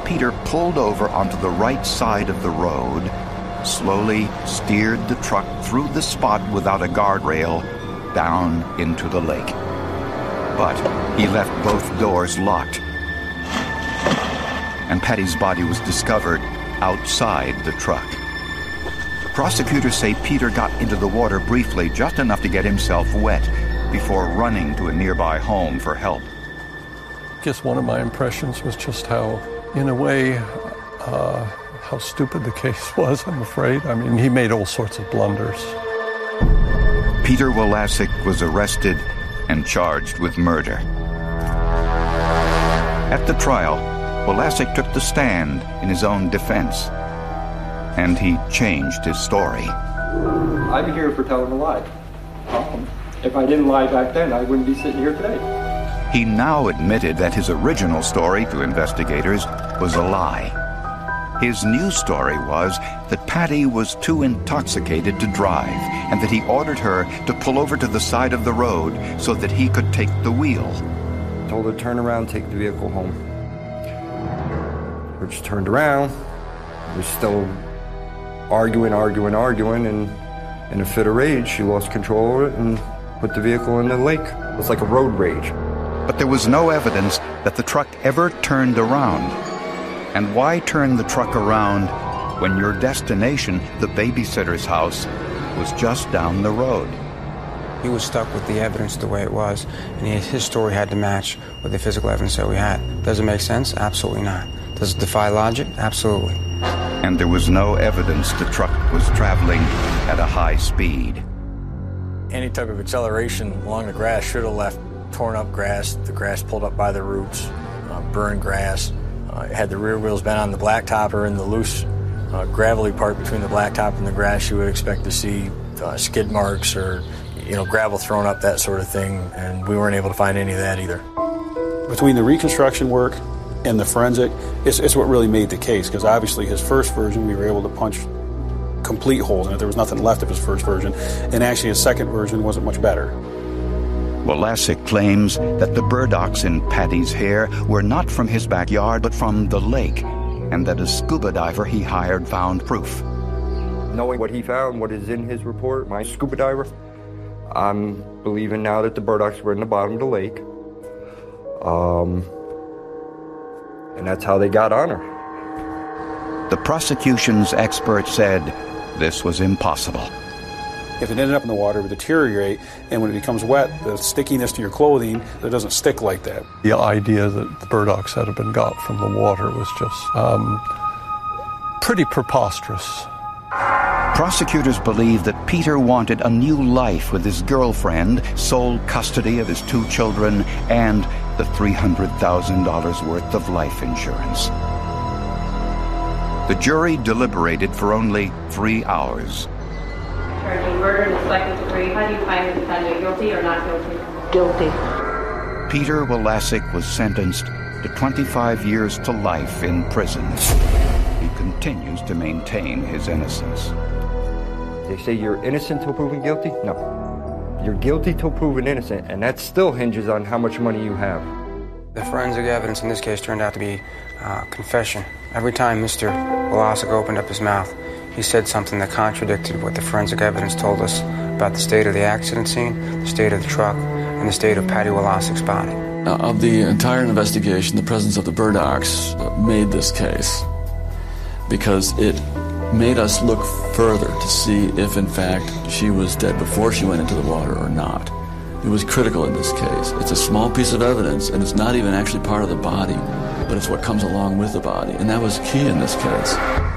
Peter pulled over onto the right side of the road, slowly steered the truck through the spot without a guardrail down into the lake. But he left both doors locked, and Patty's body was discovered outside the truck. Prosecutors say Peter got into the water briefly, just enough to get himself wet, before running to a nearby home for help. I guess one of my impressions was just how, in a way, how stupid the case was, I'm afraid. I mean, he made all sorts of blunders. Peter Walasek was arrested and charged with murder. At the trial, Walasek took the stand in his own defense, and he changed his story. I'm here for telling a lie. If I didn't lie back then, I wouldn't be sitting here today. He now admitted that his original story to investigators was a lie. His new story was that Patty was too intoxicated to drive, and that he ordered her to pull over to the side of the road so that he could take the wheel. Told her to turn around, take the vehicle home. She turned around. We're still arguing, and in a fit of rage, she lost control of it and put the vehicle in the lake. It was like a road rage. But there was no evidence that the truck ever turned around. And why turn the truck around when your destination, the babysitter's house, was just down the road? He was stuck with the evidence the way it was, and his story had to match with the physical evidence that we had. Does it make sense? Absolutely not. Does it defy logic? Absolutely. And there was no evidence the truck was traveling at a high speed. Any type of acceleration along the grass should have left torn up grass, the grass pulled up by the roots, burned grass. Had the rear wheels been on the blacktop or in the loose gravelly part between the blacktop and the grass, you would expect to see skid marks or gravel thrown up, that sort of thing, and we weren't able to find any of that either. Between the reconstruction work and the forensic, it's what really made the case, because obviously his first version we were able to punch complete holes in it. There was nothing left of his first version, and actually his second version wasn't much better. Walasek claims that the burdocks in Patty's hair were not from his backyard but from the lake, and that a scuba diver he hired found proof. Knowing what he found, what is in his report, my scuba diver, I'm believing now that the burdocks were in the bottom of the lake. And that's how they got on her. The prosecution's expert said this was impossible. If it ended up in the water, it would deteriorate, and when it becomes wet, the stickiness to your clothing, it doesn't stick like that. The idea that the burdocks had been got from the water was just pretty preposterous. Prosecutors believe that Peter wanted a new life with his girlfriend, sole custody of his 2 children, and the $300,000 worth of life insurance. The jury deliberated for only 3 hours. Charging murder in the second degree. How do you find the defendant guilty or not guilty? Guilty. Peter Walasek was sentenced to 25 years to life in prison. He continues to maintain his innocence. They say you're innocent till proven guilty? No. You're guilty till proven innocent, and that still hinges on how much money you have. The forensic evidence in this case turned out to be confession. Every time Mr. Walasek opened up his mouth, he said something that contradicted what the forensic evidence told us about the state of the accident scene, the state of the truck, and the state of Patty Walasek's body. Of the entire investigation, the presence of the burdocks made this case because it made us look further to see if, in fact, she was dead before she went into the water or not. It was critical in this case. It's a small piece of evidence, and it's not even actually part of the body, but it's what comes along with the body, and that was key in this case.